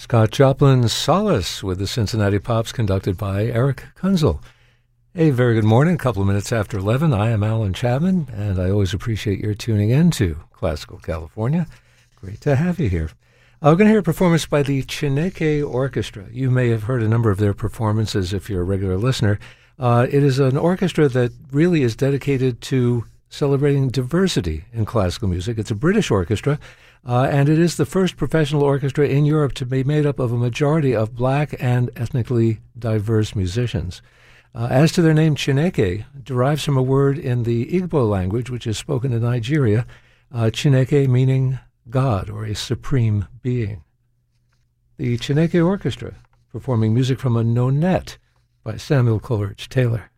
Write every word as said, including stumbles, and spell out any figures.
Scott Joplin's Solace with the Cincinnati Pops, conducted by Eric Kunzel. A very good morning, a couple of minutes after eleven. I am Alan Chapman, and I always appreciate your tuning in to Classical California. Great to have you here. Uh, we're going to hear a performance by the Chineke Orchestra. You may have heard a number of their performances if you're a regular listener. Uh, it is an orchestra that really is dedicated to celebrating diversity in classical music. It's a British orchestra, uh, and it is the first professional orchestra in Europe to be made up of a majority of black and ethnically diverse musicians. Uh, as to their name, Chineke derives from a word in the Igbo language, which is spoken in Nigeria, uh, Chineke meaning God or a supreme being. The Chineke Orchestra, performing music from a nonette by Samuel Coleridge Taylor.